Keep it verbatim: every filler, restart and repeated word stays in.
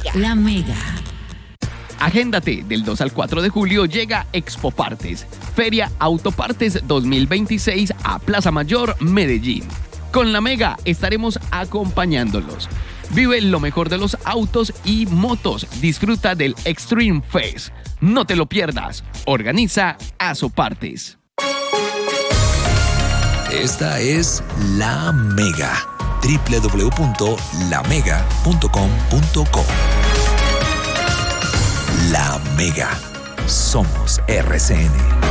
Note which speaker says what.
Speaker 1: La Mega.
Speaker 2: Agéndate, del dos al cuatro de julio llega Expo Partes, Feria Autopartes dos mil veintiséis a Plaza Mayor, Medellín. Con La Mega estaremos acompañándolos. Vive lo mejor de los autos y motos. Disfruta del Extreme Fest. No te lo pierdas. Organiza Azopartes.
Speaker 3: Esta es La Mega. doble u doble u doble u punto la mega punto com punto co. La Mega. Somos R C N.